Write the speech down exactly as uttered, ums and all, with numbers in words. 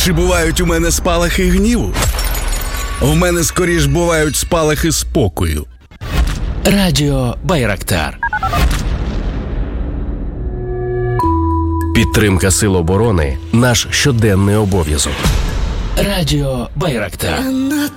Чи бувають у мене спалахи гніву? В мене скоріш бувають спалахи спокою. Радіо Байрактар. Підтримка Сил оборони – наш щоденний обов'язок. Радіо Байрактар.